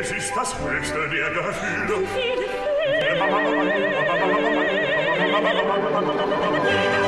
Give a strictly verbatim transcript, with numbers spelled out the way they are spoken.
Es ist das höchste der Gefühle. Viele, viele.